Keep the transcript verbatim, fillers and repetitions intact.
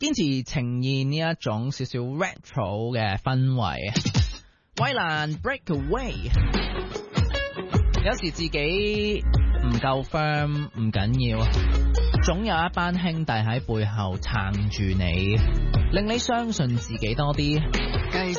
堅持呈現呢一種少少 retro 嘅氛圍。衛蘭 Break Away， 有時自己唔夠 firm 唔緊要，總有一班兄弟喺背後撐住你，令你相信自己多啲。